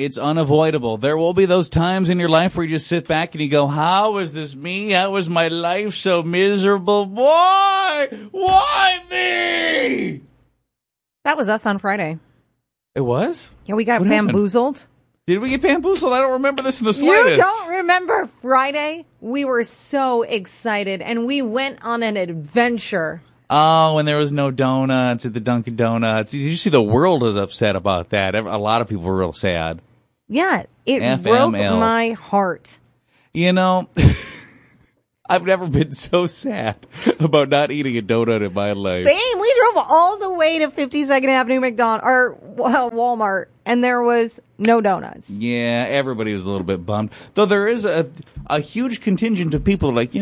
It's unavoidable. There will be those times in your life where you just sit back and you go, how is this me? How is my life so miserable? Why? Why me? That was us on Friday. It was? Yeah, we got What happened? bamboozled. Did we get bamboozled? I don't remember this in the slightest. You don't remember Friday? We were so excited, and we went on an adventure. Oh, and there was no donuts at the Dunkin' Donuts. Did you see the world was upset about that? A lot of people were real sad. Yeah, it FML. broke my heart. You know, I've never been so sad about not eating a donut in my life. Same. We drove all the way to 52nd Avenue Walmart, and there was no donuts. Yeah, everybody was a little bit bummed. Though there is a huge contingent of people like,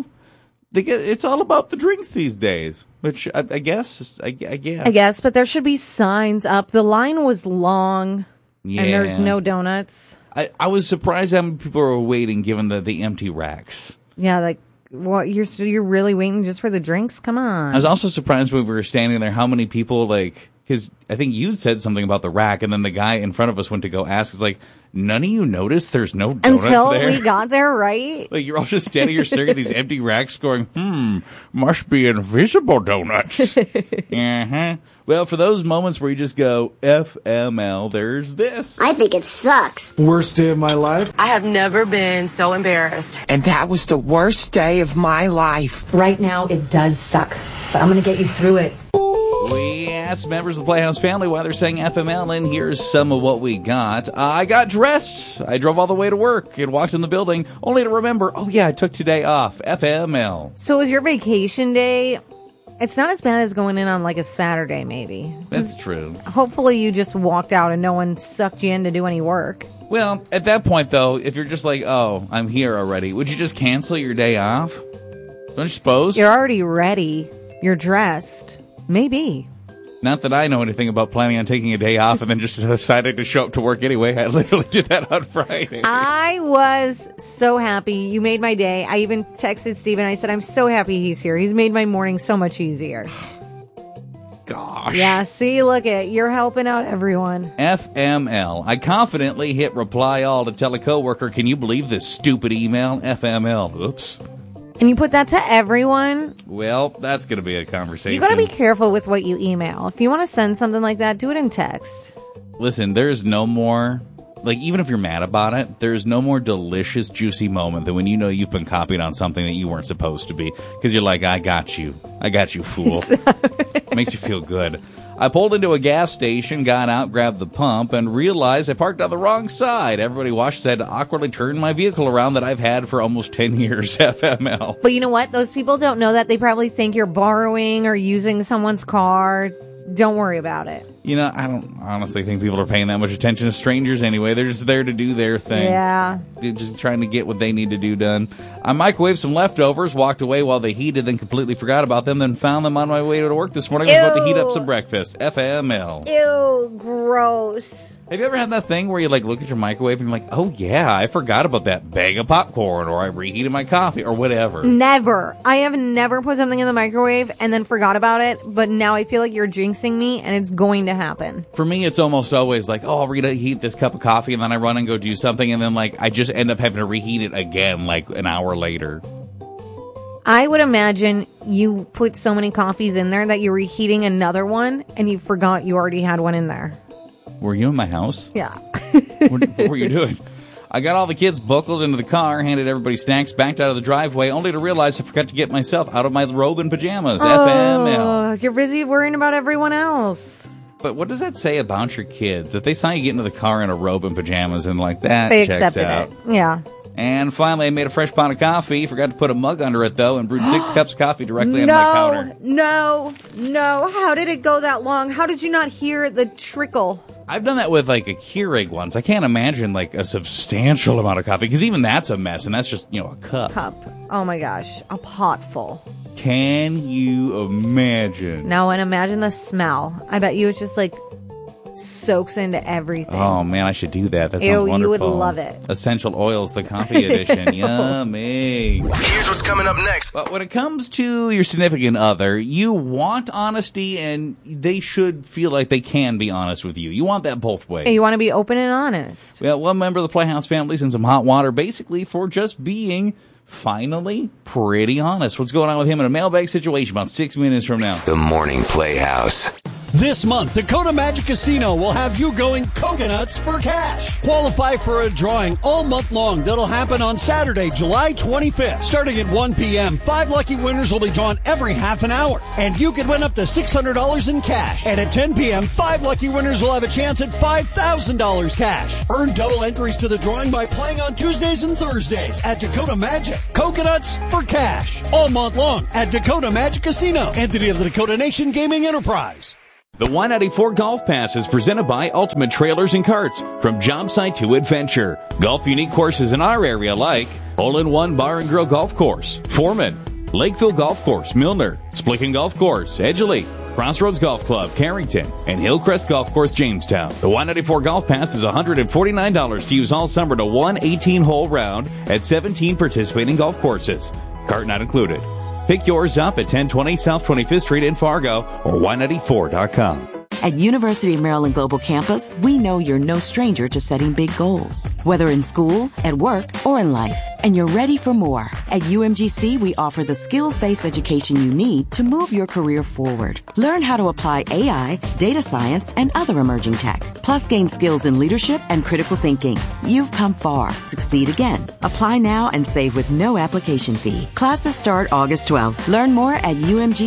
it's all about the drinks these days, which I guess. I guess, but there should be signs up. The line was long, Yeah. and there's no donuts. I was surprised how many people were waiting given the empty racks. Yeah, like, what, you're really waiting just for the drinks? Come on. I was also surprised when we were standing there how many people, because I think you said something about the rack, and then the guy in front of us went to go ask. It's like, none of you noticed there's no donuts Until there? we got there, right? Like, you're all just standing here staring at these empty racks going, must be invisible donuts. Uh-huh. Well, for those moments where you just go, FML, there's this. I think it sucks. Worst day of my life. I have never been so embarrassed. And that was the worst day of my life. Right now, it does suck, but I'm going to get you through it. We asked members of the Playhouse family why they're saying FML, and here's some of what we got. I got dressed. I drove all the way to work and walked in the building, only to remember, oh yeah, I took today off. FML. So was your vacation day? It's not as bad as going in on like a Saturday, maybe. That's true. Hopefully you just walked out and no one sucked you in to do any work. Well, at that point, though, if you're just like, oh, I'm here already, would you just cancel your day off? Don't you suppose? You're already ready. You're dressed. Maybe. Not that I know anything about planning on taking a day off and then just decided to show up to work anyway. I literally did that on Friday. I was so happy. You made my day. I even texted Steven. I said, I'm so happy he's here. He's made my morning so much easier. Gosh. Yeah, see, look at you're helping out everyone. FML. I confidently hit reply all to tell a coworker, can you believe this stupid email? FML. Oops. And you put that to everyone? Well, that's going to be a conversation. You got to be careful with what you email. If you want to send something like that, do it in text. Listen, there's no more, even if you're mad about it, there's no more delicious, juicy moment than when you know you've been copied on something that you weren't supposed to be. Because you're like, I got you, fool. Makes you feel good. I pulled into a gas station, got out, grabbed the pump, and realized I parked on the wrong side. Everybody watched, said to awkwardly turn my vehicle around that I've had for almost 10 years, FML. But you know what? Those people don't know that. They probably think you're borrowing or using someone's car. Don't worry about it. I don't honestly think people are paying that much attention to strangers anyway. They're just there to do their thing. Yeah. They're just trying to get what they need to do done. I microwaved some leftovers, walked away while they heated, then completely forgot about them, then found them on my way to work this morning. I was about to heat up some breakfast. FML. Ew, gross. Have you ever had that thing where you look at your microwave and you're like, oh yeah, I forgot about that bag of popcorn, or I reheated my coffee, or whatever? Never. I have never put something in the microwave and then forgot about it, but now I feel like you're jinxing me and it's going to happen. For me, it's almost always like, oh, I'll reheat this cup of coffee, and then I run and go do something, and then I just end up having to reheat it again an hour later. I would imagine you put so many coffees in there that you're reheating another one and you forgot you already had one in there. Were you in my house? Yeah. What were you doing? I got all the kids buckled into the car, handed everybody snacks, backed out of the driveway, only to realize I forgot to get myself out of my robe and pajamas. FML. You're busy worrying about everyone else. But what does that say about your kids? That they saw you get into the car in a robe and pajamas and that they checks accepted out. it. Yeah. And finally, I made a fresh pot of coffee. Forgot to put a mug under it, though, and brewed 6 cups of coffee directly on my counter. No. How did it go that long? How did you not hear the trickle? I've done that with a Keurig once. I can't imagine a substantial amount of coffee, because even that's a mess, and that's just a cup. Oh my gosh, a pot full. Can you imagine? Now, and imagine the smell. I bet you it's just soaks into everything. Oh, man, I should do that. That sounds Ew, wonderful. you would love it. Essential oils, the coffee edition. Yummy. Here's what's coming up next. But when it comes to your significant other, you want honesty, and they should feel like they can be honest with you. You want that both ways. Hey, you want to be open and honest. Well, one member of the Playhouse family's in some hot water, basically for just being finally pretty honest. What's going on with him in a mailbag situation about 6 minutes from now? The Morning Playhouse. This month, Dakota Magic Casino will have you going coconuts for cash. Qualify for a drawing all month long that'll happen on Saturday, July 25th. Starting at 1 p.m., 5 lucky winners will be drawn every half an hour. And you could win up to $600 in cash. And at 10 p.m., 5 lucky winners will have a chance at $5,000 cash. Earn double entries to the drawing by playing on Tuesdays and Thursdays at Dakota Magic. Coconuts for cash. All month long at Dakota Magic Casino. Entity of the Dakota Nation Gaming Enterprise. The Y94 Golf Pass is presented by Ultimate Trailers and Carts. From job site to adventure. Golf unique courses in our area like Hole-in-One Bar and Grill Golf Course, Foreman, Lakeville Golf Course, Milner, Splicken Golf Course, Edgeley, Crossroads Golf Club, Carrington, and Hillcrest Golf Course, Jamestown. The Y94 Golf Pass is $149 to use all summer to one 18-hole round at 17 participating golf courses. Cart not included. Pick yours up at 1020 South 25th Street in Fargo or Y94.com. At University of Maryland Global Campus, we know you're no stranger to setting big goals, whether in school, at work, or in life. And you're ready for more. At UMGC, we offer the skills-based education you need to move your career forward. Learn how to apply AI, data science, and other emerging tech. Plus, gain skills in leadership and critical thinking. You've come far. Succeed again. Apply now and save with no application fee. Classes start August 12th. Learn more at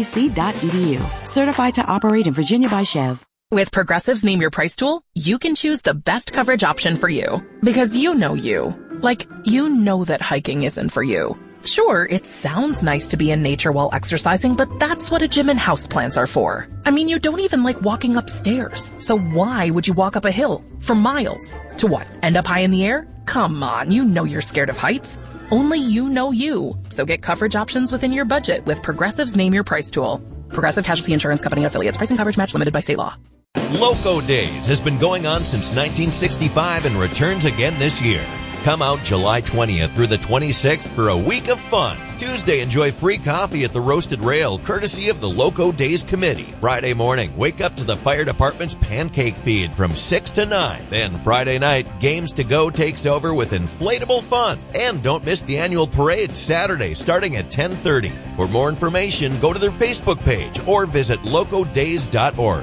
umgc.edu. Certified to operate in Virginia by Chev. With Progressive's Name Your Price tool, you can choose the best coverage option for you. Because you know you. Like, you know that hiking isn't for you. Sure, it sounds nice to be in nature while exercising, but that's what a gym and houseplants are for. I mean, you don't even like walking upstairs. So why would you walk up a hill for miles? To what? End up high in the air? Come on, you know you're scared of heights. Only you know you. So get coverage options within your budget with Progressive's Name Your Price tool. Progressive Casualty Insurance Company affiliates. Pricing coverage match limited by state law. Loco Days has been going on since 1965 and returns again this year. Come out July 20th through the 26th for a week of fun. Tuesday, enjoy free coffee at the Roasted Rail, courtesy of the Loco Days Committee. Friday morning, wake up to the fire department's pancake feed from 6 to 9. Then Friday night, Games to Go takes over with inflatable fun. And don't miss the annual parade Saturday, starting at 10:30. For more information, go to their Facebook page or visit locodays.org.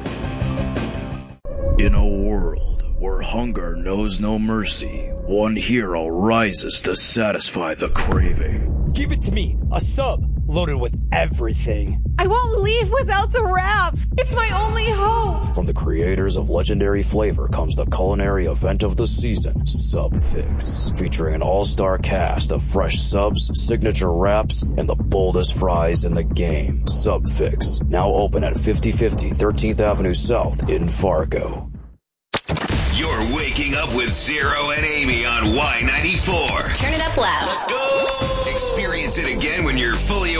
In a world where hunger knows no mercy, one hero rises to satisfy the craving. Give it to me, a sub loaded with everything. I won't leave without the wrap. It's my only hope. From the creators of legendary flavor comes the culinary event of the season, Sub Fix, featuring an all-star cast of fresh subs, signature wraps, and the boldest fries in the game. Sub Fix, now open at 5050 13th Avenue South in Fargo. You're waking up with Zero and Amy on Y94. Turn it up loud. Let's go. Experience it again when you're fully